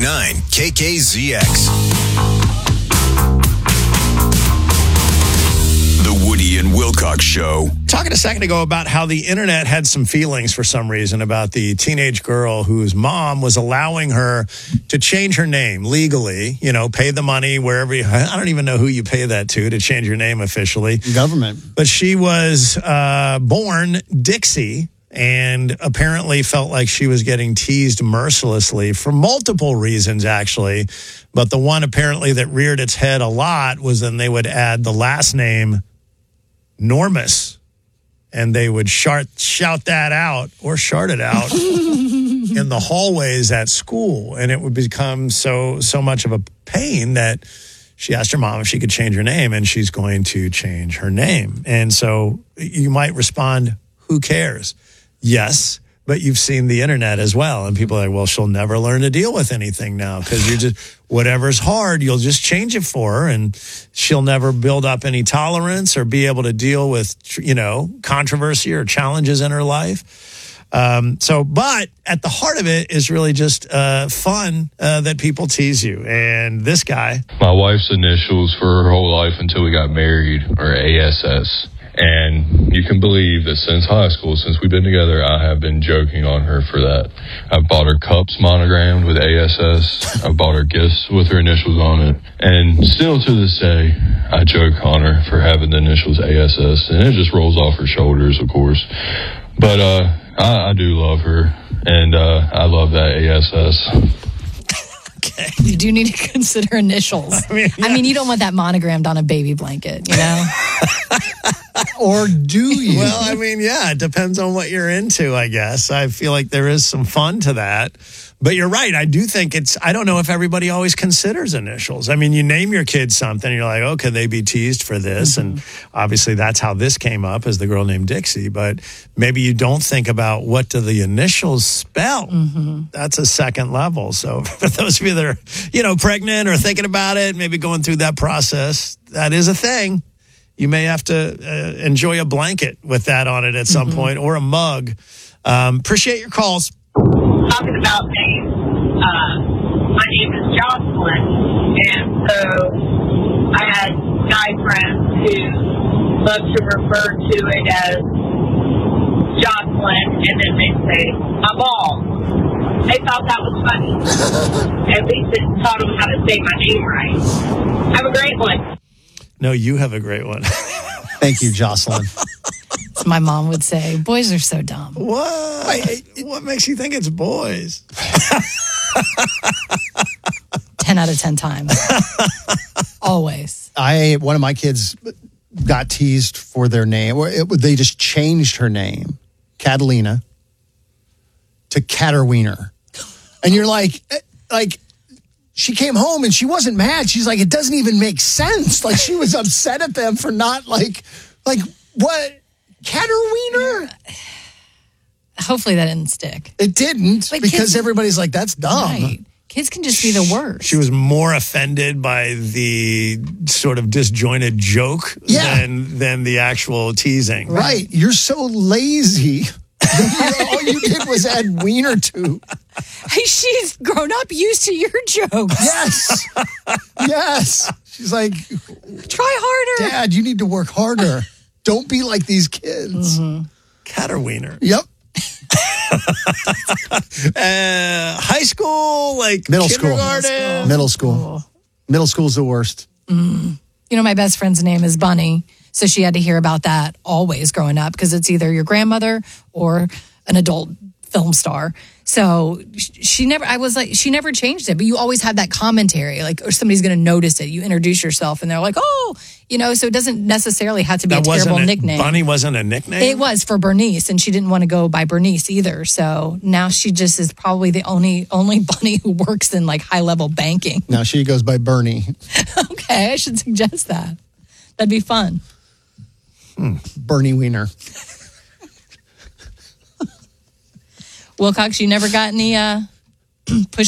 KKZX. The Woody and Wilcox Show. Talking a second ago about how the internet had some feelings for some reason about the teenage girl whose mom was allowing her to change her name legally, pay the money wherever I don't even know who you pay that to change your name officially. Government. But she was born Dixie and apparently felt like she was getting teased mercilessly for multiple reasons, actually. But the one apparently that reared its head a lot was then they would add the last name Normus, and they would shout that out or shart it out in the hallways at school, and it would become so much of a pain that she asked her mom if she could change her name, and she's going to change her name. And so you might respond, who cares? Yes, but you've seen the internet as well, and people are like, well, she'll never learn to deal with anything now because you're just, whatever's hard, you'll just change it for her, and she'll never build up any tolerance or be able to deal with, controversy or challenges in her life. But at the heart of it is really just fun that people tease you. And this guy. My wife's initials for her whole life until we got married are ASS. And you can believe that since high school, since we've been together, I have been joking on her for that. I've bought her cups monogrammed with ASS. I've bought her gifts with her initials on it. And still to this day, I joke on her for having the initials ASS. And it just rolls off her shoulders, of course. But I do love her. And I love that ASS. Okay. You do need to consider initials. I mean, you don't want that monogrammed on a baby blanket, Or do you? Well, it depends on what you're into, I guess. I feel like there is some fun to that. But you're right. I do think I don't know if everybody always considers initials. You name your kid something, you're like, oh, could they be teased for this? Mm-hmm. And obviously that's how this came up, as the girl named Dixie. But maybe you don't think about what do the initials spell. Mm-hmm. That's a second level. So for those of you that are, pregnant or thinking about it, maybe going through that process, that is a thing. You may have to enjoy a blanket with that on it at some point, or a mug. Appreciate your calls. Talking about names, my name is Jocelyn, and so I had guy friends who love to refer to it as Jocelyn, and then they say, my ball. They thought that was funny. At least it taught them how to say my name right. Have a great one. No, you have a great one. Thank you, Jocelyn. As my mom would say, boys are so dumb. What? What makes you think it's boys? 10 out of 10 times. Always. One of my kids got teased for their name. They just changed her name, Catalina, to Caterwiener. And you're like, she came home and she wasn't mad. She's like, it doesn't even make sense. Like, she was upset at them for not like what? Caterwiener? Hopefully that didn't stick. It didn't, but because everybody's like, that's dumb. Right. Kids can just be the worst. She was more offended by the sort of disjointed joke than the actual teasing. Right. You're so lazy. All you did was add wiener to. Hey, she's grown up used to your jokes. Yes. Yes. She's like, try harder. Dad, you need to work harder. Don't be like these kids. Mm-hmm. Caterwiener. Yep. High school, middle kindergarten. Middle school. Middle school's the worst. Mm. My best friend's name is Bunny. So she had to hear about that always growing up because it's either your grandmother or an adult film star. So she never changed it, but you always had that commentary, or somebody's going to notice it. You introduce yourself and they're like, oh, so it doesn't necessarily have to be a terrible nickname. Bunny wasn't a nickname? It was for Bernice, and she didn't want to go by Bernice either. So now she just is probably the only Bunny who works in high-level banking. Now she goes by Bernie. Okay, I should suggest that. That'd be fun. Bernie Wiener. Wilcox, you never got any push